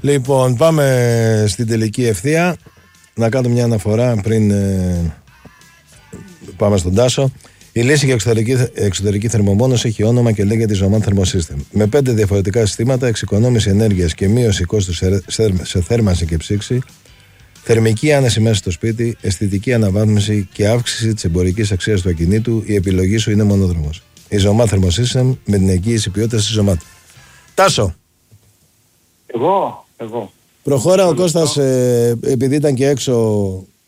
Λοιπόν, πάμε στην τελική ευθεία. Να κάνω μια αναφορά πριν πάμε στον Τάσο. Η λύση για εξωτερική θερμομόνωση έχει όνομα και λέγεται Zomat Thermosystem. Με 5 διαφορετικά συστήματα, εξοικονόμηση ενέργειας και μείωση κόστους σε θέρμανση και ψήξη, θερμική άνεση μέσα στο σπίτι, αισθητική αναβάθμιση και αύξηση της εμπορικής αξίας του ακινήτου, η επιλογή σου είναι μονόδρομος. Η Zomat Thermosystem με την εγγύηση ποιότητας της Zomat. Τάσο. Εγώ. Προχώρα, ο Κώστας επειδή ήταν και έξω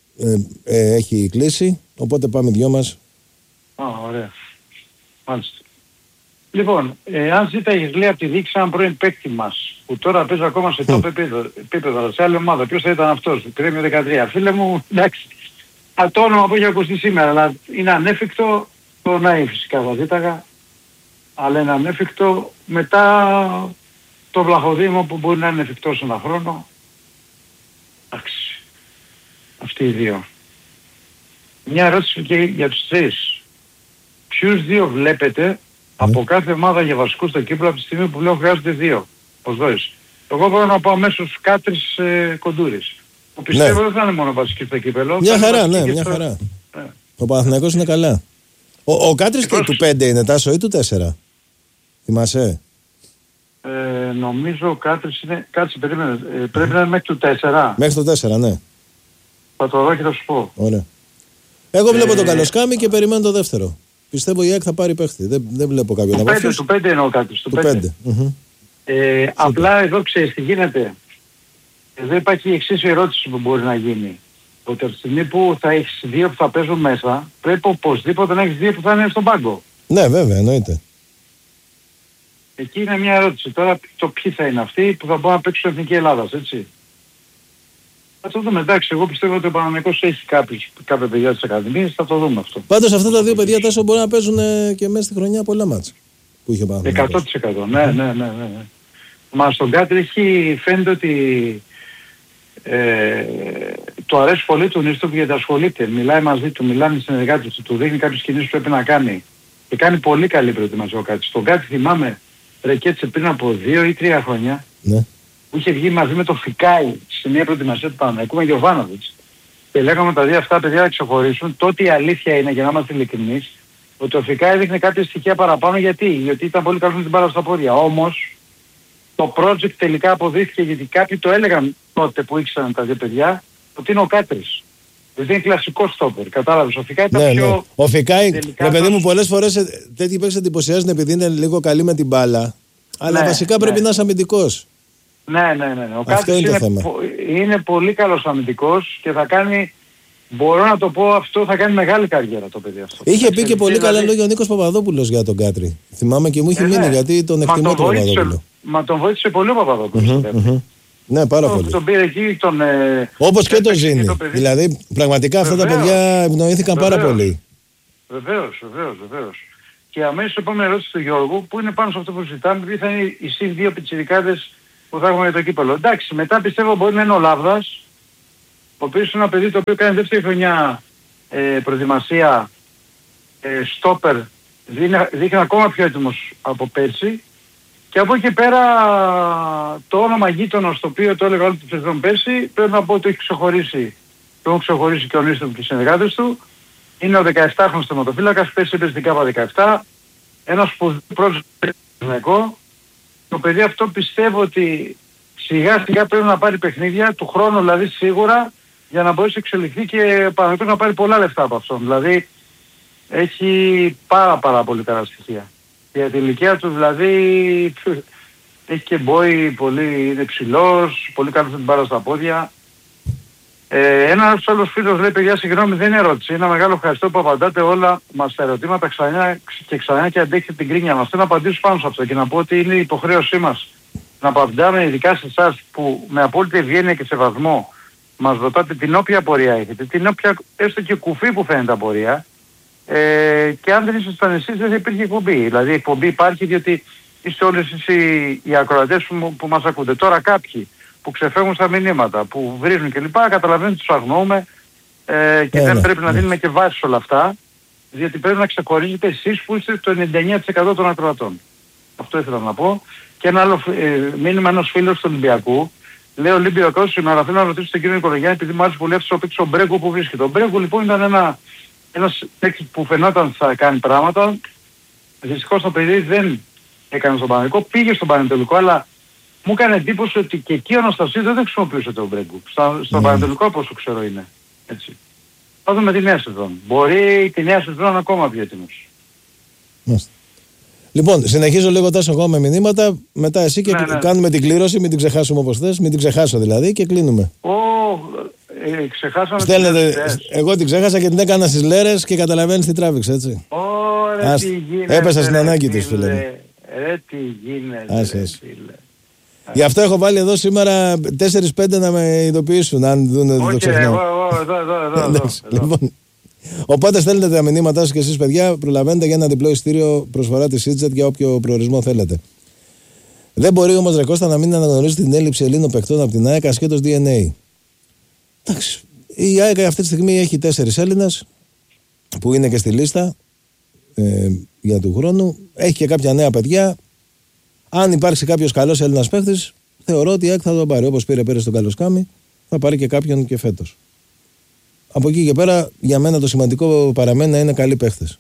έχει κλείσει, οπότε πάμε δυο μας. Ωραία. Μάλιστα. Λοιπόν, αν ζήταγες λέει από τη δίκη έναν πρώην παίκτη μας, που τώρα παίζει ακόμα σε top επίπεδο, σε άλλη ομάδα, ποιος θα ήταν αυτός, Κρέμιο 13. Φίλε μου, εντάξει, το όνομα που έχει ακουστεί σήμερα, αλλά είναι ανέφικτο, το Ναΐ φυσικά θα ζήταγα, αλλά είναι ανέφικτο μετά το Βλαχοδήμο που μπορεί να είναι εφικτό σε ένα χρόνο. Εντάξει, αυτοί οι δύο. Μια ερώτηση και για τους τρεις. Ποιους δύο βλέπετε από κάθε ομάδα για βασικούς στο κύπελλο από τη στιγμή που λέω χρειάζονται δύο? Πώς δώσεις? Εγώ μπορώ να πω αμέσως Κάτρης Κοντούρης. Που πιστεύω δεν θα είναι μόνο βασική στο κύπελλο. Μια χαρά, ναι, μια χαρά. Ο Παναθηναϊκός είναι καλά. Ο Κάτρης του 5 είναι, Τάσο, ή του 4? Θυμάσαι? Νομίζω ο Κάτρης είναι... Κάτσε, περίμενε. Πρέπει να είναι μέχρι το 4. Μέχρι το 4, ναι. Θα το δω και θα σου πω. Ωραία. Εγώ βλέπω τον Καλοσκάμι και περιμένω το δεύτερο. Πιστεύω η ΑΕΚ θα πάρει παίχτη. Δεν βλέπω κάποιον από αυτούς. Του 5 είναι ο Κάτρης. Του 5. Απλά εδώ ξέρεις τι γίνεται. Εδώ υπάρχει η εξής ερώτηση που μπορεί να γίνει. Ότι από τη στιγμή που θα έχεις δύο που θα παίζουν μέσα, πρέπει οπωσδήποτε να έχεις δύο που θα είναι στον πάγκο. Ναι, βέβαια, εννοείται. Εκεί είναι μια ερώτηση. Τώρα το ποιοι θα είναι αυτοί που θα μπορούν να παίξουν στην Εθνική Ελλάδας, έτσι. Θα το δούμε. Εντάξει, εγώ πιστεύω ότι ο Παναθηναϊκός έχει κάποια παιδιά της Ακαδημίας, θα το δούμε αυτό. Πάντως αυτά τα δύο παιδιά Τάσο μπορεί να παίζουν και μέσα στη χρονιά πολλά μάτσα που είχε ο Παναθηναϊκός. 100%. Ναι. Μα στον Κάτρη φαίνεται ότι του αρέσει πολύ του Νίστοπ γιατί ασχολείται. Μιλάει μαζί του, μιλάνε συνεργάτες του, δείχνει κάποιες κινήσεις που πρέπει να κάνει. Και κάνει πολύ καλή προετοιμασία ο Κάτρης. Στον Κάτρη θυμάμαι ρεκέτσε πριν από 2 ή 3 χρόνια. Ναι. Που είχε βγει μαζί με το Φικάι σε μια προετοιμασία του Παναθηναϊκού με Γιωβάνοβιτς. Και λέγαμε τα δύο αυτά παιδιά να ξεχωρίσουν. Τότε η αλήθεια είναι, για να είμαστε ειλικρινείς, ότι ο Φικάι έδειχνε κάποια στοιχεία παραπάνω. Γιατί ήταν πολύ καλός με την μπάλα στα πόδια. Όμως το project τελικά αποδείχθηκε, γιατί κάποιοι το έλεγαν τότε που ήξεραν τα δύο παιδιά, ότι είναι ο Κάτρης. Δηλαδή είναι κλασικό στόπερ. Κατάλαβες. Ο Φικάι ήταν πιο... Ναι. Ο Φικάι, ρε παιδί μου, πολλές φορές τέτοιοι παίκτες εντυπωσιάζουν επειδή είναι λίγο καλή με την μπάλα. Αλλά βασικά πρέπει να είσαι αμυντικός. Ναι. Ο Κάτρης είναι πολύ καλός αμυντικός και θα κάνει, μπορώ να το πω αυτό, θα κάνει μεγάλη καριέρα το παιδί αυτό. Είχε πει και πολύ καλά λόγια ο Νίκος Παπαδόπουλος για τον Κάτρη. Θυμάμαι και μου είχε μείνει γιατί τον εκτιμώ τον Παπαδόπουλο. Μα τον βοήθησε πολύ ο Παπαδόπουλος. Ναι, πάρα πολύ. Τον πήρε εκεί, όπως και το Ζήνη. Δηλαδή πραγματικά αυτά τα παιδιά ευνοήθηκαν πάρα πολύ. Βεβαίως. Και αμέσως επόμενη ερώτηση του Γιώργου, που είναι πάνω σε αυτό που συζητάμε, επειδή θα είναι οι συν 2 πιτσιρικάδες που θα έχουμε για το κύπελλο. Εντάξει, μετά πιστεύω μπορεί να είναι ο Λάβδας, ο οποίος είναι ένα παιδί το οποίο κάνει δεύτερη χρονιά προετοιμασία στόπερ, δείχνει ακόμα πιο έτοιμος από πέρσι. Και από εκεί πέρα το όνομα γείτονος, το οποίο το έλεγα όλη τη σεζόν πέρσι, πρέπει να πω ότι έχει ξεχωρίσει. Το έχουν ξεχωρίσει και ο Νίστοπ και οι συνεργάτες του. Είναι ο 17χρονος θεματοφύλακας, πέρσι έπαιζε την ΚΑΠΑ 17. Ένας σπουδαίος πρόσωπο. Το παιδί αυτό πιστεύω ότι σιγά σιγά πρέπει να πάρει παιχνίδια, του χρόνου δηλαδή σίγουρα, για να μπορέσει να εξελιχθεί και παραδείγματος να πάρει πολλά λεφτά από αυτόν. Δηλαδή έχει πάρα πολύ καλά στοιχεία. Για την ηλικία του δηλαδή έχει και μπόι, πολύ είναι ψηλός, πολύ καλός με την μπάλα στα πόδια. Ένας άλλος φίλος λέει, παιδιά, συγγνώμη, δεν είναι ερώτηση. Είναι ένα μεγάλο ευχαριστώ που απαντάτε όλα μας τα ερωτήματα ξανά και αντέχετε την κρίνια μας. Θέλω να απαντήσω πάνω σε αυτό και να πω ότι είναι η υποχρέωσή μας να απαντάμε ειδικά σε εσάς που με απόλυτη ευγένεια και σεβασμό μας ρωτάτε την όποια απορία έχετε, την όποια έστω και κουφή που φαίνεται απορία. Και αν δεν ήσασταν εσείς δεν θα υπήρχε εκπομπή. Δηλαδή η εκπομπή υπάρχει διότι είστε όλοι εσείς οι ακροατές που μας ακούτε. Τώρα κάποιοι που ξεφεύγουν στα μηνύματα, που βρίζουν κλπ. Καταλαβαίνετε ότι τους αγνοούμε και δεν πρέπει να δίνουμε και βάση σε όλα αυτά, διότι πρέπει να ξεχωρίζετε εσείς που είστε το 99% των ακροατών. Αυτό ήθελα να πω. Και ένα άλλο μήνυμα ενός φίλου του Ολυμπιακού, Λέει ο Ολυμπιακός σήμερα, θέλω να ρωτήσω τον κύριο Νικολογιάννη, επειδή μου άρεσε πολύ αυτός ο παίκτης ο Μπρέγκο που βρίσκεται. Ο Μπρέγκο λοιπόν ήταν ένας παίκτης που φαινόταν θα κάνει πράγματα. Δυστυχώς το παιδί δεν έκανε στον Πανετολικό, πήγε στον Πανετολικό, αλλά μου έκανε εντύπωση ότι και εκεί ο Αναστασίου δεν χρησιμοποιούσε τον Μπρέγκο. Στον Πανετολικό όπως το ξέρω είναι. Έτσι. Θα δούμε τη νέα σεζόν. Μπορεί τη νέα σεζόν ακόμα πιο έτοιμος. Λοιπόν, συνεχίζω λίγο τόσο εγώ με μηνύματα. Μετά εσύ και κάνουμε την κλήρωση. Μην την ξεχάσουμε όπως θες. Μην την ξεχάσω δηλαδή και κλείνουμε. Ξεχάσαμε. Στέλνετε. Εγώ την ξέχασα και την έκανα στις λέρες και καταλαβαίνεις τι τράβηξε, έτσι. Ωραία, τι γίνεται. Έπεσα στην ανάγκη της, φίλε μου. Τι γίνεται. Γι' αυτό έχω βάλει εδώ σήμερα 4-5 να με ειδοποιήσουν, αν δουν ότι το ξεχνάω. Εδώ. Λοιπόν, οπότε στέλνετε τα μηνύματά σας και εσείς, παιδιά, προλαβαίνετε για ένα διπλό εισιτήριο προσφορά της EasyJet για όποιο προορισμό θέλετε. Δεν μπορεί όμως, ρε Κώστα, να μην αναγνωρίζει την έλλειψη Ελλήνων παιχτών από την ΑΕΚ ασχέτως DNA. Εντάξει, η ΑΕΚ αυτή τη στιγμή έχει 4 Έλληνες που είναι και στη λίστα για του χρόνου. Έχει και κάποια νέα παιδιά. Αν υπάρξει κάποιος καλός Έλληνας παίχτης, θεωρώ ότι η ΑΕΚ θα τον πάρει. Όπως πήρε πέρυσι τον Καλοσκάμη, θα πάρει και κάποιον και φέτος. Από εκεί και πέρα, για μένα το σημαντικό παραμένει να είναι καλοί παίχτες.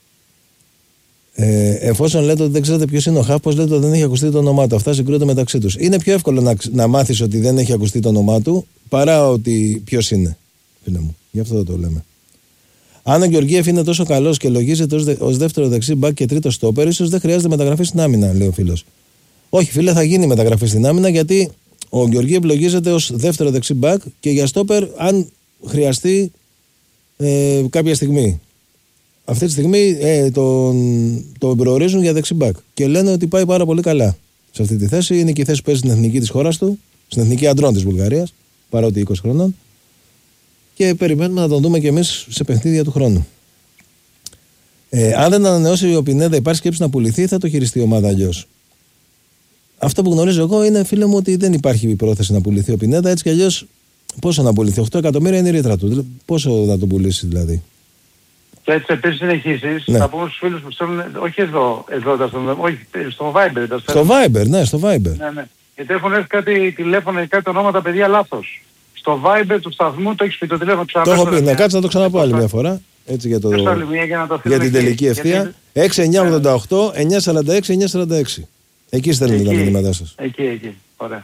Εφόσον λέτε ότι δεν ξέρετε ποιος είναι ο χαφ, πώς λέτε ότι δεν έχει ακουστεί το όνομά του. Αυτά συγκρούονται μεταξύ τους. Είναι πιο εύκολο να μάθεις ότι δεν έχει ακουστεί το όνομά του παρά ότι ποιος είναι, φίλε μου. Γι' αυτό το λέμε. Αν ο Γεωργίεφ είναι τόσο καλός και λογίζεται ως δεύτερο δεξί μπακ και τρίτο στόπερ, ίσως δεν χρειάζεται μεταγραφή στην άμυνα, λέει ο φίλος. Όχι, φίλε, θα γίνει μεταγραφή στην άμυνα γιατί ο Γεωργίεφ λογίζεται ως δεύτερο δεξί μπακ και για στόπερ, αν χρειαστεί κάποια στιγμή. Αυτή τη στιγμή τον προορίζουν για δεξί μπακ και λένε ότι πάει πάρα πολύ καλά σε αυτή τη θέση. Είναι και η θέση που παίζει στην εθνική της χώρας του, στην εθνική αντρών της Βουλγαρίας, παρότι 20 χρονών. Και περιμένουμε να τον δούμε και εμείς σε παιχνίδια του χρόνου. Αν δεν ανανεώσει ο Πινέδα, υπάρχει σκέψη να πουληθεί, θα το χειριστεί η ομάδα αλλιώς. Αυτό που γνωρίζω εγώ είναι, φίλε μου, ότι δεν υπάρχει πρόθεση να πουληθεί ο Πινέδα. Έτσι κι αλλιώς, πόσο να πουληθεί, 8 εκατομμύρια είναι η ρήτρα του. Πόσο να τον πουλήσει δηλαδή. Και έτσι επίσης συνεχίσεις, θα πούμε στους φίλους που στέλνουν, όχι εδώ όχι, στο Viber. Στο Viber, ναι, στο Viber. Ναι. Γιατί έχουν έρθει κάτι τηλέφωνα ή κάτι ονόματα παιδιά λάθος. Στο Viber του σταθμού το έχεις πει το τηλέφωνο ξανά. Το έχω πει, να κάτσε να το ξαναπώ άλλη μια φορά. Έτσι για την τελική ευθεία. 6988 946 946. Εκεί στέλνετε τα μηνύματά σας. Εκεί. Ωραία.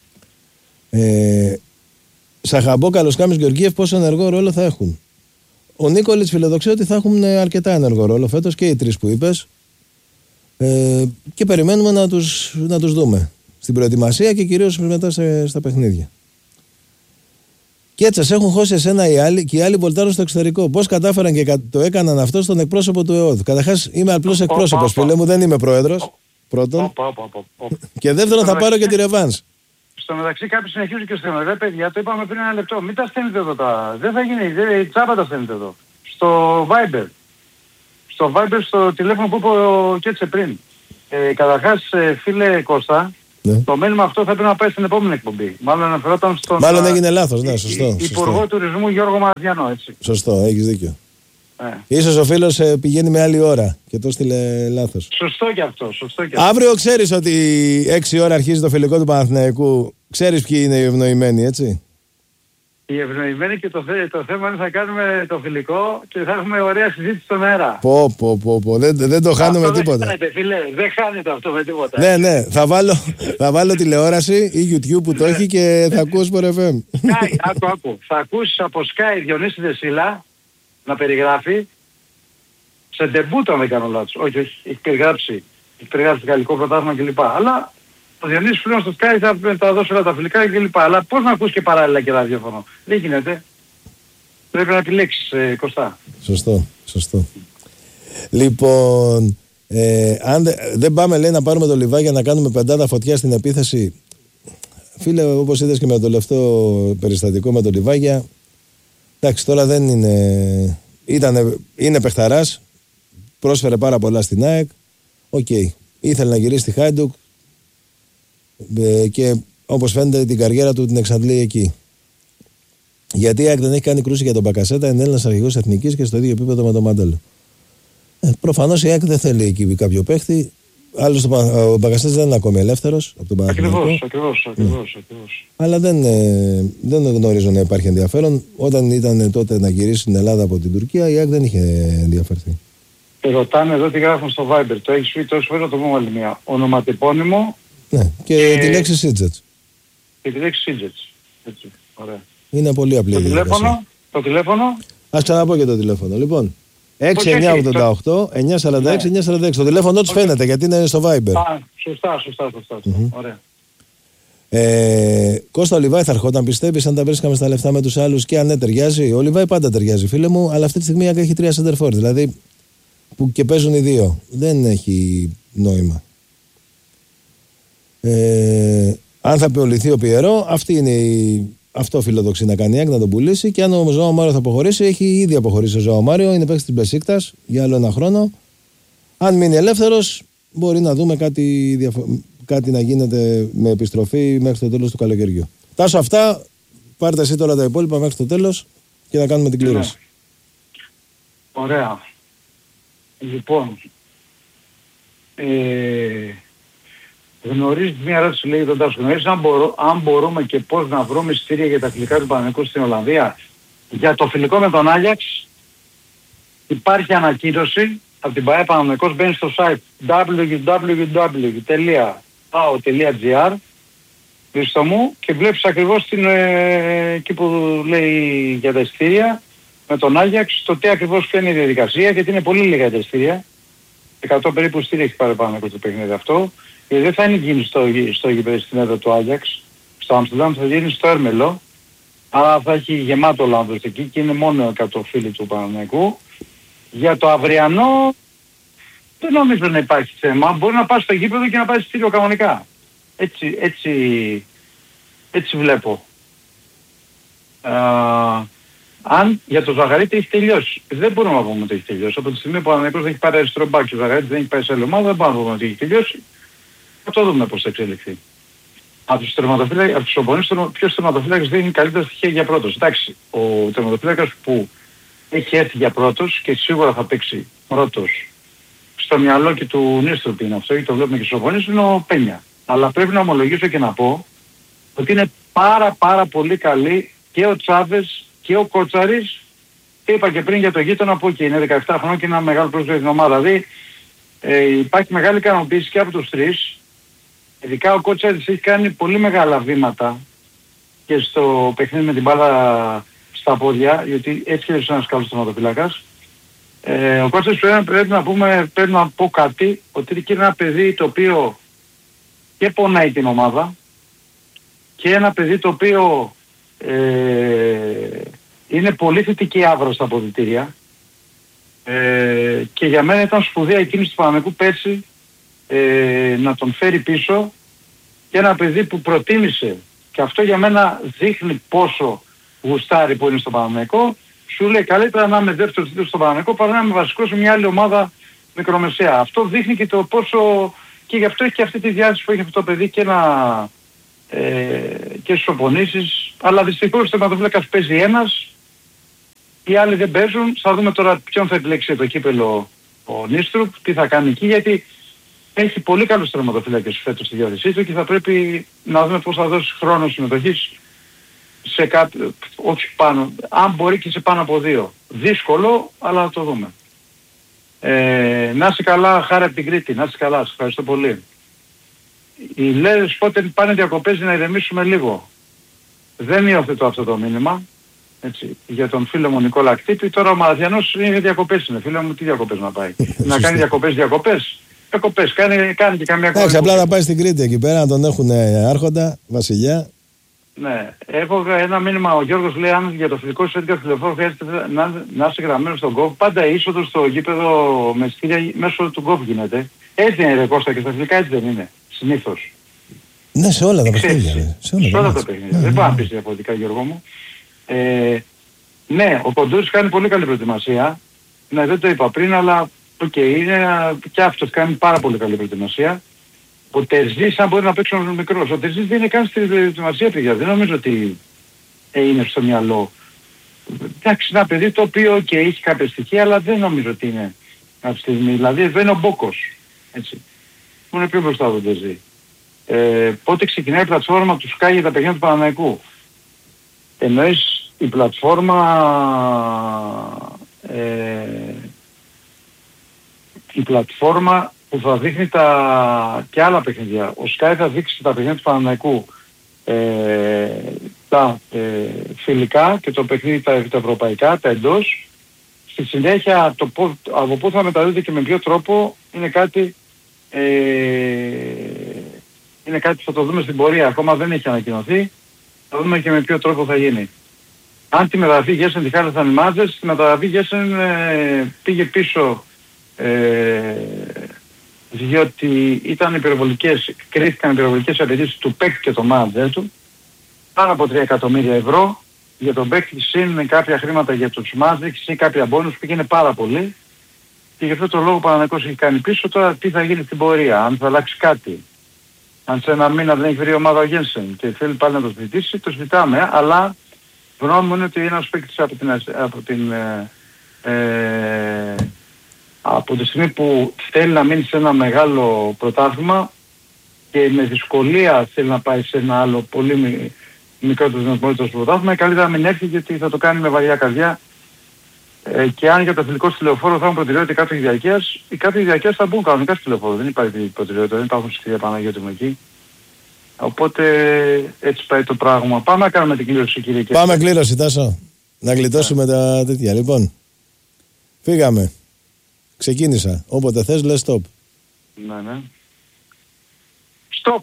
Σαχαμπό, Καλοσκάμης, Γεωργίεφ, πόσο ενεργό ρόλο θα έχουν. Ο Νίκολιτς φιλοδοξεί ότι θα έχουν αρκετά ενεργό ρόλο φέτος και οι 3 που είπες. Και περιμένουμε να τους δούμε στην προετοιμασία και κυρίως μετά στα παιχνίδια. Και έτσι έχουν χώσει εσένα οι άλλοι και οι άλλοι βολτάρουν στο εξωτερικό. Πώς κατάφεραν και το έκαναν αυτό στον εκπρόσωπο του ΕΟΔ. Καταρχάς είμαι απλός εκπρόσωπος, φίλε μου, δεν είμαι πρόεδρος. Πρώτον. Και δεύτερον, θα πάρω και τη ρεβάνς. Στο μεταξύ κάποιοι συνεχίζουν και στέλνουν. Ρε παιδιά, το είπαμε πριν ένα λεπτό. Μην τα στέλνετε εδώ τα. Δεν θα γίνει. Τσάπα τα στέλνετε εδώ. Στο Viber. Στο Viber, στο τηλέφωνο που είπε ο Κέτσε πριν. Καταρχάς, φίλε Κώστα, το μήνυμα αυτό θα πρέπει να πάει στην επόμενη εκπομπή. Μάλλον αναφερόταν στον. Μάλλον έγινε λάθος, ναι, σωστό. Υπουργό Τουρισμού Γιώργο Μαρδιανό, έτσι. Σωστό, έχεις δίκιο. Ίσως ο φίλος πηγαίνει με άλλη ώρα και το στείλε λάθος. Σωστό κι αυτό. Αύριο ξέρεις ότι 6 ώρα αρχίζει το φιλικό του Παναθηναϊκού. Ξέρεις ποιοι είναι οι ευνοημένοι, έτσι. Οι ευνοημένοι και το θέμα είναι θα κάνουμε το φιλικό και θα έχουμε ωραία συζήτηση στον αέρα. Δεν το χάνουμε τίποτα. Δεν χάνετε, φίλε, δεν χάνετε αυτό με τίποτα. Ναι, θα βάλω τηλεόραση ή YouTube που το έχει και θα ακούω Sport FM. Άκου. Θα ακούσεις από Sky Διονύση Δεσίλα να περιγράφει σε ντεμπούτο, αν δεν κάνω λάθος. Όχι, έχει περιγράψει γαλλικό πρωτάθλημα κλπ. Αλλά ο Διονύσης πλέον στο Sky θα δώσει όλα τα φιλικά κλπ. Αλλά πώς να ακούς και παράλληλα και ραδιόφωνο. Δεν γίνεται. Πρέπει να επιλέξεις, Κωστά. Σωστό. Λοιπόν, αν δεν πάμε, λέει, να πάρουμε το Λιβάγια να κάνουμε πεντάδα φωτιά στην επίθεση. Φίλε, όπως είδες και με το λεπτό περιστατικό με το Λιβάγια, εντάξει, τώρα δεν είναι. Είναι παιχταράς. Πρόσφερε πάρα πολλά στην ΑΕΚ. Οκ. Ήθελε να γυρίσει στη Χάιντουκ και όπως φαίνεται την καριέρα του την εξαντλεί εκεί. Γιατί η ΑΕΚ δεν έχει κάνει κρούση για τον Μπακασέτα, είναι Έλληνας αρχηγός εθνικής και στο ίδιο επίπεδο με τον Μαντέλο. Προφανώς η ΑΕΚ δεν θέλει εκεί κάποιο παίχτη. Άλλωστε ο Μπαγκασέτας δεν είναι ακόμη ελεύθερος από τον Παναθηναϊκό. Ακριβώς. Αλλά δεν γνωρίζω να υπάρχει ενδιαφέρον. Όταν ήταν τότε να γυρίσει στην Ελλάδα από την Τουρκία, η ΑΕΚ δεν είχε ενδιαφερθεί. Ρωτάνε εδώ τι γράφουν στο Viber. Το έχεις πει τόσο φορές, να το πούμε άλλη μία. Ονοματεπώνυμο. Ναι, και τη λέξη Σίτζετς. Και τη λέξη Σίτζετς. Έτσι, ωραία. Είναι πολύ απλή το τηλέφωνο. Ας ξαναπώ και το τηλέφωνο. Λοιπόν, 6988 946 946. Το τηλέφωνο τους φαίνεται γιατί είναι στο Viber. Σωστά. Ωραία. Κώστα, ο Λιβάη θα ερχόταν, πιστεύεις, αν τα βρίσκαμε στα λεφτά με τους άλλους και αν ναι, ταιριάζει? Ο Λιβάη πάντα ταιριάζει, φίλε μου, αλλά αυτή τη στιγμή έχει 3 center forward, δηλαδή που και παίζουν οι δύο. Δεν έχει νόημα. Αν θα πιολυθεί ο Πιερό, αυτό φιλοδοξεί να κάνει, να τον πουλήσει. Και αν ο Ζωάο Μάριο θα αποχωρήσει, έχει ήδη αποχωρήσει ο Ζωάο Μάριο, είναι παίκτης της Μπεσίκτας για άλλο ένα χρόνο. Αν μείνει ελεύθερος, μπορεί να δούμε κάτι να γίνεται με επιστροφή μέχρι το τέλος του καλοκαιριού. Τάσο, αυτά, πάρτε εσύ τώρα τα υπόλοιπα μέχρι το τέλος και να κάνουμε την κλήρωση. Ναι. Ωραία. Λοιπόν, γνωρίζεις μια ερώτηση, λέει τον Τάσο, γνωρίζεις αν μπορούμε και πώς να βρούμε εισιτήρια για τα φιλικά του Παναθηναϊκού στην Ολλανδία? Για το φιλικό με τον Άγιαξ υπάρχει ανακοίνωση από την ΠΑΕ Παναθηναϊκός, μπαίνει στο site www.pao.gr πίσω μου και βλέπεις ακριβώς εκεί που λέει για τα εισιτήρια με τον Άγιαξ, το τι ακριβώς κάνει η διαδικασία, γιατί είναι πολύ λίγα τα εισιτήρια. 100 περίπου εισιτήρια έχει πάρει Παναθηναϊκός το παιχνίδι αυτό. Και δεν θα είναι γίνει στο γήπεδο στην έδρα του Άγιαξ, στο Άμστερνταμ, θα γίνει στο Έρμελο. Άρα θα έχει γεμάτο Ολλανδός εκεί και είναι μόνο 100 φίλοι του Παναθηναϊκού. Για το αυριανό δεν νομίζω να υπάρχει θέμα. Μπορεί να πας στο γήπεδο και να πάρεις εισιτήριο κανονικά. Έτσι βλέπω. Αν για το Ζαγαρίτη έχει τελειώσει. Δεν μπορούμε να πούμε ότι έχει τελειώσει. Από τη στιγμή που ο Παναθηναϊκός δεν έχει πάρει αριστερό μπακ και ο Ζαγαρίτη δεν έχει πάει σε άλλη ομάδα, δεν μπορούμε να πούμε ότι έχει τελειώσει. Θα το δούμε πώς θα εξελιχθεί. Από τους οπονείς, ποιος τερματοφύλακας δίνει καλύτερα στοιχεία για πρώτος? Εντάξει, ο τερματοφύλακας που έχει έρθει για πρώτος και σίγουρα θα παίξει πρώτος στο μυαλό και του Νίστροπ είναι αυτό, γιατί το βλέπουμε και στους οπονείς, είναι ο Πένια. Αλλά πρέπει να ομολογήσω και να πω ότι είναι πάρα πολύ καλή και ο Τσάβες και ο Κότσαρης. Είπα και πριν για το γείτονα που είναι 17 χρόνια και είναι ένα μεγάλο πρόσωπο για την ομάδα. Δηλαδή υπάρχει μεγάλη ικανοποίηση και από τους τρεις. Ειδικά ο Κότσαρης έχει κάνει πολύ μεγάλα βήματα και στο παιχνίδι με την μπάλα στα πόδια, γιατί έτσι είναι ένας καλός τερματοφύλακας. Ο Κότσαρης πρέπει να πω κάτι, ότι είναι ένα παιδί το οποίο και πονάει την ομάδα και ένα παιδί το οποίο είναι πολύ θετική άβρα στα αποδυτήρια και για μένα ήταν σπουδαία η κίνηση του Παναθηναϊκού πέρσι να τον φέρει πίσω, και ένα παιδί που προτίμησε, και αυτό για μένα δείχνει πόσο γουστάρει που είναι στο Παναθηναϊκό. Σου λέει καλύτερα να είμαι δεύτερος τίτλος στο Παναθηναϊκό παρά να είμαι βασικός σε μια άλλη ομάδα μικρομεσαία. Αυτό δείχνει και το πόσο, και γι' αυτό έχει και αυτή τη διάθεση που έχει αυτό το παιδί και στις οπονήσεις. Αλλά δυστυχώς ο τερματοφύλακας παίζει ένας, οι άλλοι δεν παίζουν. Θα δούμε τώρα ποιον θα επιλέξει το κύπελο ο Νίστρουπ, τι θα κάνει εκεί, γιατί έχει πολύ καλούς τερματοφύλακες φέτος στη διάθεσή του και θα πρέπει να δούμε πώς θα δώσει χρόνο συμμετοχής σε κάτι, όχι πάνω, αν μπορεί και σε πάνω από 2. Δύσκολο, αλλά θα το δούμε. Να είσαι καλά, χάρη από την Κρήτη, να είσαι καλά, σας ευχαριστώ πολύ. Οι λέδες πότε πάνε διακοπές, να ηρεμήσουμε λίγο. Δεν υιοθετώ αυτό το μήνυμα, έτσι, για τον φίλο μου Νικόλα Κτύπη. Τώρα ο Μαραθιανός είναι διακοπές, είναι φίλο μου, τι διακοπές να πάει? Να κάνει διακοπές. Κάνει και καμία κόμμα. Απλά να πάει στην Κρήτη εκεί πέρα, να τον έχουν άρχοντα, βασιλιά. Ναι, έχω ένα μήνυμα, ο Γιώργος λέει, αν για το φιλικό σου έντυπο τηλεφόρο χρειάζεται να είσαι γραμμένος στον γκοφ. Πάντα η είσοδος στο γήπεδο με εισιτήρια μέσω του γκοφ γίνεται. Έτσι είναι ρε Κώστα, και στα φιλικά έτσι δεν είναι, συνήθως. Ναι, σε όλα τα παιχνίδια. Σε όλα τα παιχνίδια. Δεν πάω να πεις διαφορετικά, Γιώργο μου. Ναι, ο Κοντούρης κάνει πολύ καλή προετοιμασία. Ναι, δεν το είπα πριν, αλλά είναι και αυτός κάνει πάρα πολύ καλή προετοιμασία. Ο Τερζής, αν μπορεί να παίξει ο μικρός, ο Τερζής δεν είναι καν στην προετοιμασία, παιδιά. Δεν νομίζω ότι είναι στο μυαλό. Εντάξει, ένα παιδί το οποίο και έχει κάποια στοιχεία, αλλά δεν νομίζω ότι είναι αυτή τη στιγμή. Δηλαδή δεν είναι ο Μπόκος. Έτσι. που είναι πιο μπροστά από τον Τεζή. Πότε ξεκινάει η πλατφόρμα του Sky για τα παιχνίδια του Παναθηναϊκού. Εννοείς η πλατφόρμα που θα δείχνει και άλλα παιχνίδια. Ο Sky θα δείξει τα παιχνίδια του Παναθηναϊκού, τα φιλικά και το παιχνίδι τα ευρωπαϊκά, τα εντός. Στη συνέχεια από πού θα μεταδίδεται και με ποιο τρόπο είναι κάτι που θα το δούμε στην πορεία. Ακόμα δεν έχει ανακοινωθεί. Θα δούμε και με ποιο τρόπο θα γίνει. Αν τη μεταγραφή Γέσεν τη χάλασαν οι μάζες, τη μεταγραφή Γέσεν πήγε πίσω διότι κρίθηκαν υπερβολικές απαιτήσεις του παίκτη και το μάνατζερ του. Πάνω από 3 εκατομμύρια ευρώ για τον παίκτη, συν κάποια χρήματα για τους μάζες, συν κάποια μπόνους που πήγαινε πάρα πολύ. Και γι' αυτό το λόγο ο Παναθηναϊκός έχει κάνει πίσω. Τώρα τι θα γίνει στην πορεία, αν θα αλλάξει κάτι. Αν σε ένα μήνα δεν έχει βρει ομάδα ο Γένσεν και θέλει πάλι να το ζητήσει, το ζητάμε, αλλά γνώμη μου είναι ότι ένας παίκτης από τη στιγμή που θέλει να μείνει σε ένα μεγάλο πρωτάθλημα και με δυσκολία θέλει να πάει σε ένα άλλο πολύ μικρότερο δυνατότητα στο πρωτάθλημα, καλύτερα να μην έρθει γιατί θα το κάνει με βαριά καρδιά. Και αν για το φιλικό στη Λεωφόρο θα έχουν προτεραιότητα κάτω διαρκείας, οι κάτω διαρκείας θα μπουν κανονικά στη Λεωφόρο. Δεν υπάρχει προτεραιότητα, δεν υπάρχουν στοιχεία Παναγιώτη μου εκεί. Οπότε έτσι πάει το πράγμα. Πάμε να κάνουμε την κλήρωση, κύριε Κέρδη. Πάμε κλήρωση, Τάσο. Να γλιτώσουμε τα τέτοια. Λοιπόν, φύγαμε. Ξεκίνησα. Όποτε θες λες stop. Ναι. Stop.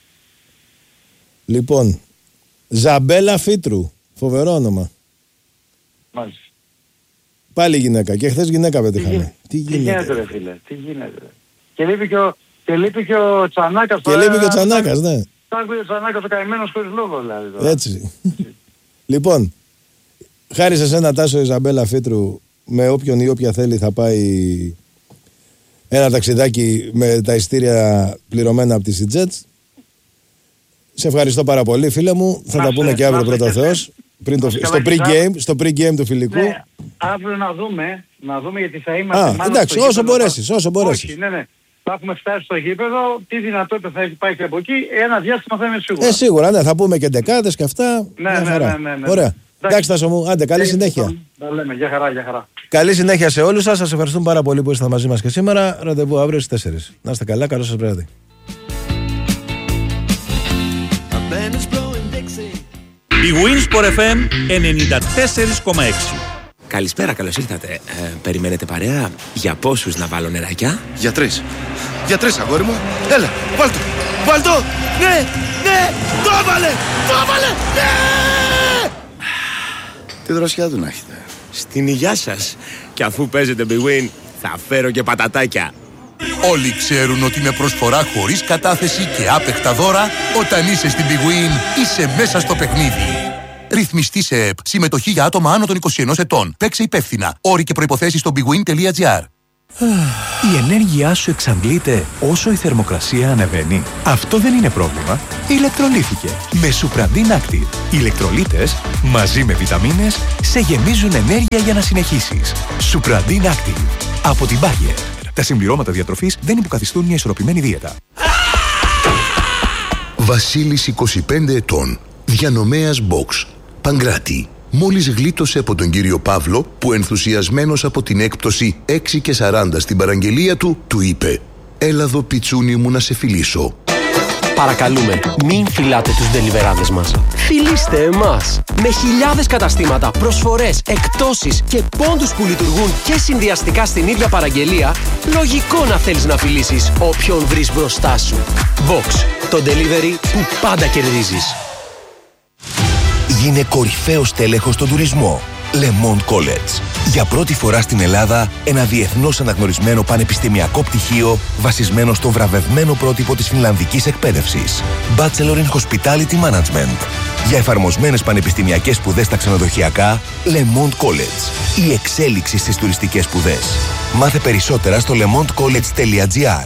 Λοιπόν, Ζαμπέλα Φίτρου. Φοβερό όνομα. Μάλιστα. Πάλι γυναίκα. Και χθες γυναίκα πετύχαμε. Τι γίνεται ρε φίλε. Τι γίνεται. Και λείπει και ο Τσανάκας. Και λείπει και ο Τσανάκας, ναι. Λείπει ο Τσανάκας ο καημένος χωρίς λόγο δηλαδή. Τώρα. Έτσι. Λοιπόν, χάρη σε σένα Τάσο, η Ζαμπέλα Φίτρου, με όποιον ή όποια θέλει θα πάει ένα ταξιδάκι με τα ειστήρια πληρωμένα από τη Jets. Σε ευχαριστώ πάρα πολύ φίλε μου. Θα τα πούμε και αύριο πρώτα ο Θεός. Στο pre-game του φιλικού. Ναι, αύριο να δούμε γιατί θα είμαστε. Εντάξει, όσο μπορέσεις. Όχι, ναι. Θα έχουμε φτάσει στο γήπεδο, τι δυνατότητα θα υπάρχει από εκεί, ένα διάστημα θα είμαι σίγουρο. Σίγουρα, ναι, θα πούμε και δεκάδες και αυτά. Ναι. Ωραία. Εντάξει, Τάσο μου, άντε, καλή συνέχεια. Τα λέμε, για χαρά. Καλή συνέχεια σε όλους σας. Σας ευχαριστούμε πάρα πολύ που ήσασταν μαζί μας και σήμερα. Ραντεβού αύριο στις 4. Να είστε καλά, καλό σας βράδυ. Η Winsport FM 94,6. Καλησπέρα, καλώς ήρθατε. Περιμένετε παρέα? Για πόσους να βάλω νεράκια? Για 3. Για 3, αγόρι μου. Έλα, βάλ' το. Ναι, το έβαλε, ναι! Τι δροσιά του να έχετε. Στην υγειά σας. Και αφού παίζετε Big Win, θα φέρω και πατατάκια. Όλοι ξέρουν ότι με προσφορά χωρίς κατάθεση και άπεχτα δώρα, όταν είσαι στην Big Win, είσαι μέσα στο παιχνίδι. Ρυθμιστή σε ΕΠ. Συμμετοχή για άτομα άνω των 21 ετών. Παίξε υπεύθυνα. Όροι και προϋποθέσεις στο bigwin.gr. Η ενέργειά σου εξαντλείται όσο η θερμοκρασία ανεβαίνει. Αυτό δεν είναι πρόβλημα. Ηλεκτρολύθηκε με Supradin Active. Οι ηλεκτρολίτες μαζί με βιταμίνες σε γεμίζουν ενέργεια για να συνεχίσεις. Supradin Active από την Bayer. Τα συμπληρώματα διατροφής δεν υποκαθιστούν μια ισορροπημένη δίαιτα. Βασίλης 25 ετών. Διανομέας Box. Παγκράτη. Μόλις γλίτωσε από τον κύριο Παύλο που ενθουσιασμένος από την έκπτωση 6 και 40 στην παραγγελία του είπε «Έλα εδώ πιτσούνι μου να σε φιλήσω». Παρακαλούμε, μην φυλάτε τους ντελιβεράδες μας. Φιλήστε εμάς. Με χιλιάδες καταστήματα, προσφορές, εκπτώσεις και πόντους που λειτουργούν και συνδυαστικά στην ίδια παραγγελία, λογικό να θέλεις να φιλήσεις όποιον βρεις μπροστά σου. Box, το delivery που πάντα κερδίζεις. Γίνε κορυφαίος τέλεχος στον τουρισμό. Le Monde College. Για πρώτη φορά στην Ελλάδα, ένα διεθνώς αναγνωρισμένο πανεπιστημιακό πτυχίο βασισμένο στο βραβευμένο πρότυπο της φινλανδικής εκπαίδευσης. Bachelor in Hospitality Management. Για εφαρμοσμένες πανεπιστημιακές σπουδές στα ξενοδοχειακά, Le Monde College. Η εξέλιξη στις τουριστικές σπουδές. Μάθε περισσότερα στο lemondecollege.gr.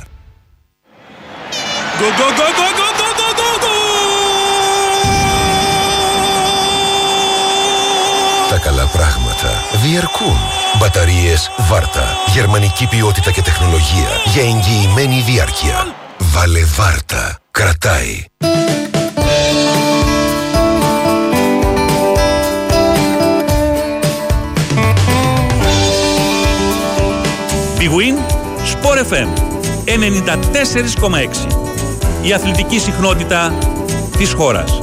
Τα καλά πράγματα διαρκούν. Μπαταρίες Βάρτα. Γερμανική ποιότητα και τεχνολογία για εγγυημένη διάρκεια. Βάλε βάρτα. Κρατάει. Big Win Sport FM 94,6. Η αθλητική συχνότητα της χώρας.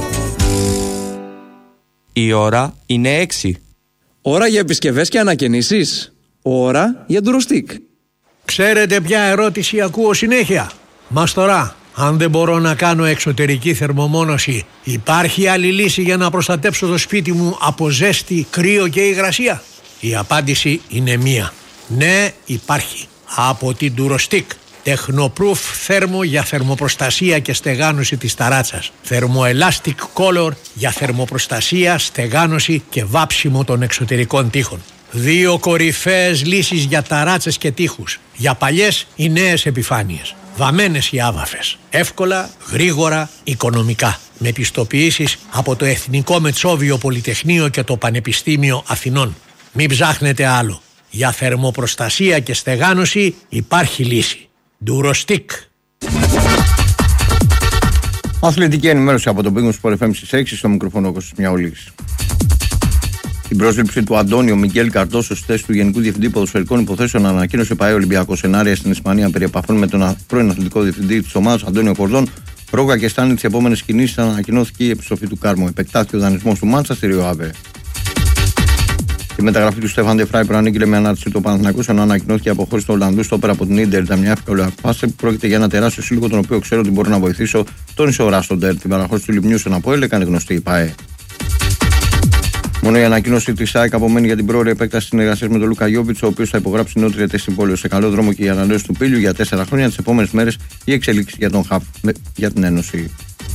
Η ώρα είναι 6. Ώρα για επισκευές και ανακαινήσεις. Ώρα για ντουροστικ. Ξέρετε ποια ερώτηση ακούω συνέχεια? Μαστορά, αν δεν μπορώ να κάνω εξωτερική θερμομόνωση, υπάρχει άλλη λύση για να προστατέψω το σπίτι μου από ζέστη, κρύο και υγρασία? Η απάντηση είναι μία. Ναι, υπάρχει. Από την ντουροστικ. Technoproof θέρμο για θερμοπροστασία και στεγάνωση της ταράτσας. Thermoelastic Color για θερμοπροστασία, στεγάνωση και βάψιμο των εξωτερικών τοίχων. 2 κορυφαίες λύσεις για ταράτσες και τοίχους. Για παλιές ή νέες επιφάνειες. Βαμμένες ή άβαφες. Εύκολα, γρήγορα, οικονομικά. Με πιστοποιήσεις από το Εθνικό Μετσόβιο Πολυτεχνείο και το Πανεπιστήμιο Αθηνών. Μην ψάχνετε άλλο. Για θερμοπροστασία και στεγάνωση υπάρχει λύση. Ντουροστικ. Αθλητική ενημέρωση από τον Big Win Sport FM στις 6, στο μικρόφωνο Κώστας Μιαούλης. Την πρόσληψη του Αντώνιο Μιγγέλ Καρτόσο στη θέση του Γενικού Διευθυντή Ποδοσφαιρικών Υποθέσεων ανακοίνωσε ο ΠΑΕ Ολυμπιακός Ενάρια στην Ισπανία περί επαφών με τον πρώην αθλητικό διευθυντή της ομάδας Αντώνιο Κορδόν. Ρόγα και στάνει τις επόμενες κινήσεις, ανακοινώθηκε η επιστροφή του Κάρμο. Επεκτάθηκε ο δανεισμός του Μάντσεστερ Αβε. Η μεταγραφή του Στέφαν Ντε Φράι προανήγγειλε με ανάρτηση του Παναθηναϊκού, ενώ ανακοινώθηκε η αποχώρηση του Ολλανδού στόπερ από την Ίντερ. Ήταν μια εύκολη απόφαση. Πρόκειται για ένα τεράστιο σύλλογο, τον οποίο ξέρω ότι μπορεί να βοηθήσω. Τον ισορά στον Τερ. Την παραχώρηση του Λιμνιού στον Αποέλ έκανε γνωστή η ΠΑΕ. Μόνο η ανακοίνωση τη ΑΕΚ απομένει για την πρόωρη επέκταση συνεργασία με τον Λούκα Γιόβιτς, ο οποίος θα υπογράψει νέο τριετές συμβόλαιο. Σε καλό δρόμο και η ανανέωση του Πίλιου για 4 χρόνια. Τις επόμενες μέρες η εξελίξη για τον ΧΑΠ για την Ένωση.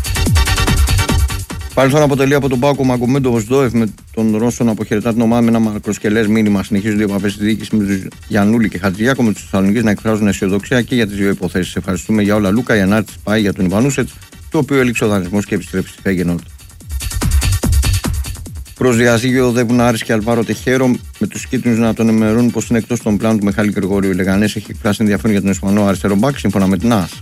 Παρελθόν αποτελεί από τον Πάκο Μαγκομέντοβος Δόεφ με τον Ρώσο να αποχαιρετά την ομάδα με ένα μακροσκελές μήνυμα. Συνεχίζονται οι επαφές στη διοίκηση με τους Γιαννούλη και Χατζηγιάκο, με τους Θεσσαλονικείς να εκφράζουν αισιοδοξία και για τις δύο υποθέσεις. Ευχαριστούμε για όλα, Λούκα. Η ανάρτηση πάει για τον Ιβανούσετς, το οποίο έληξε ο δανεισμός και επιστρέψει στη Φέγγενορντ. Προς διαζύγιο οδεύουν Άρης και Αλβάρο Τεχέρο, με τους κίτρινους να τον ενημερώνουν πως είναι εκτός των πλάνων του Μιχάλη Γρηγορίου. Η Λεγανές έχει εκφράσει ενδιαφέρον για τον Ισπανό αριστερό μπακ, σύμφωνα με την ΑΣ.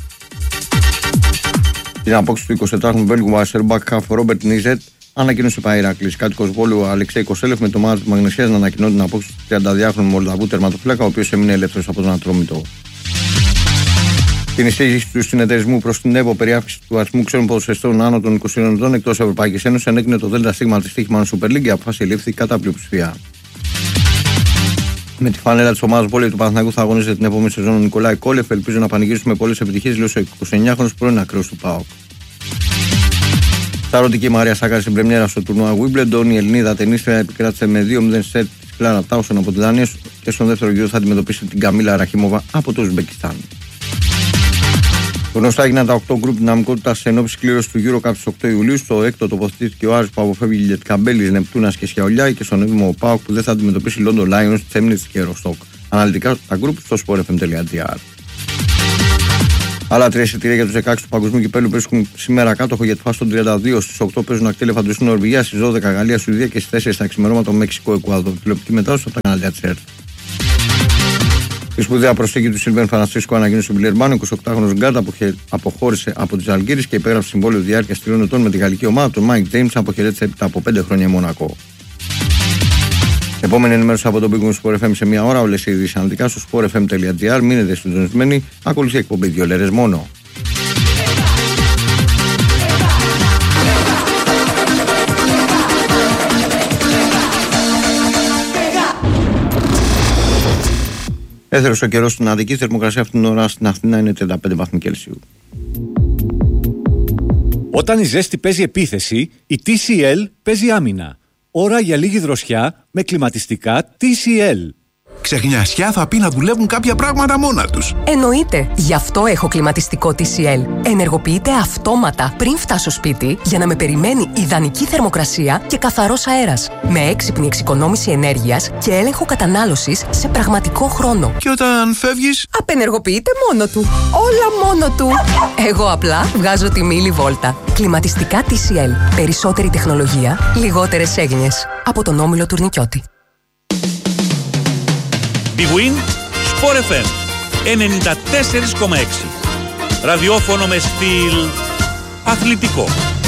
Την απόκτηση του 24χρονου Βέλγου αριστερό μπακ χαφ Ρόμπερτ Νίζετ ανακοίνωσε ο Ηράκλης. Κάτοικος Βόλου Αλεξέη Κοσέλεφ με το ομάδα του Μαγνησίας να ανακοινώνει την απόκτηση του 32χρονου Μολδαβού τερματοφύλακα, ο οποίος έμεινε ελεύθερος από τον Ατρόμητο. Την εισήγηση του συνεταιρισμού προς την ΕΒΟ περί αύξηση του αριθμού ξένων ποδοσφαιριστών άνω των 20 ετών εκτός Ευρωπαϊκής Ένωσης ανέκρινε το ΔΣ της Τύχημαν Super League. Η απόφαση λήφθη κατά πλειοψηφία. Με τη φανέλα της ομάδας βόλεϊ του Παναθηναϊκού θα αγωνίζεται την επόμενη σεζόν ο Νικολάη Κόλεφ. Ελπίζω να πανηγυρίσουμε πολλές επιτυχίες, λέει ο 29χρονος πρώην ακραίος του ΠΑΟΚ. Σαρωτική η Μαρία Σάκαρη στην πρεμιέρα στο τουρνουά Wimbledon. Η Ελληνίδα τενίστρια επικράτησε με 2-0 σετ της Κλάρα Τάουσον από τη Δανία και στον δεύτερο γύρο θα αντιμετωπίσει την Καμίλα Ραχίμοβα από το Ουσμπεκιστάν. Γνωστά έγιναν τα 8 γκρουπ δυναμικότητα σε ενόψει κλήρωση του Euro Cup στις 8 Ιουλίου. Στο έκτο τοποθετήθηκε ο Άρης που αποφεύγει Λιετκαμπέλης, Νεπτούνας και Σιαολιά, και στον 7ο ο ΠΑΟΚ που δεν θα αντιμετωπίσει London Lions, Τσέμνιτς και Ροστόκ. Αναλυτικά τα γκρουπ στο sportfm.gr. Άλλα 3 εισιτήρια για τους 16 του Παγκοσμίου Κυπέλλου βρίσκουν σήμερα κάτοχο για τη φάση των 32. Στις 8 παίζουν Ακτέλ Φαντουστή Νορβηγία, στις 12 Γαλλία Σουηδία και στις 4 στα ξημερώματα Μεξικό Εκουάδο. Τηλεοπτική μετάδοση από τα κανάλια της ΕΡΤ. Η σπουδαία προσθήκη του Σιλβέν Φρανσίσκο ανακοίνωσε ο Μπιλερμπάνο. Ο 28χρονος Γκάρντ αποχώρησε από τις Αλγύρες και υπέγραψε συμβόλαιο διάρκειας 3 ετών με τη γαλλική ομάδα. Τον Μάικ Τζέιμς αποχαιρέτησε έπειτα από 5 χρόνια Μονακό. Επόμενη ενημέρωση από τον Big Win Sport FM σε μία ώρα. Όλες οι ειδήσεις αναλυτικά στο sportfm.gr. Μείνετε συντονισμένοι. Ακολουθεί εκπομπή 2 λέρες μόνο. Έθερος ο καιρός στην Αττική, θερμοκρασία αυτήν την ώρα στην Αθήνα είναι 35 βαθμοί Κελσίου. Όταν η ζέστη παίζει επίθεση, η TCL παίζει άμυνα. Ώρα για λίγη δροσιά με κλιματιστικά TCL. Ξεχνιασιά θα πει να δουλεύουν κάποια πράγματα μόνα τους. Εννοείται. Γι' αυτό έχω κλιματιστικό TCL. Ενεργοποιείται αυτόματα πριν φτάσω σπίτι για να με περιμένει ιδανική θερμοκρασία και καθαρός αέρας. Με έξυπνη εξοικονόμηση ενέργειας και έλεγχο κατανάλωσης σε πραγματικό χρόνο. Και όταν φεύγεις, απενεργοποιείται μόνο του. Όλα μόνο του. Εγώ απλά βγάζω τη μίλη βόλτα. Κλιματιστικά TCL. Περισσότερη τεχνολογία, λιγότερες έγνοιες. Από τον όμιλο Τουρνικιώτη. Big Win Sport FM 94,6. Ραδιόφωνο με στυλ αθλητικό.